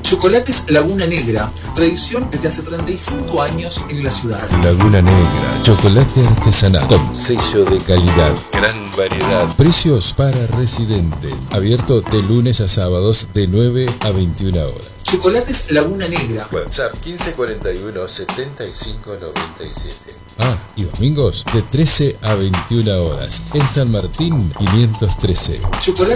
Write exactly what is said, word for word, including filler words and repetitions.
Chocolates Laguna Negra, tradición desde hace treinta y cinco años en la ciudad. Laguna Negra, chocolate artesanal con sello de calidad, gran variedad, precios para residentes, abierto de lunes a sábados de nueve a veintiuna horas. Chocolates Laguna Negra. WhatsApp quince cuarenta y uno setenta y cinco noventa y siete. Ah, y domingos de trece a veintiuna horas en San Martín quinientos trece. Chocolate